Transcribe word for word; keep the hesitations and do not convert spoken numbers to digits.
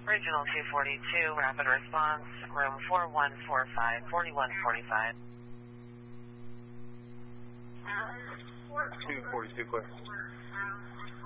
Regional two forty-two, rapid response, room four one four five, forty-one forty-five. two forty-two, clear.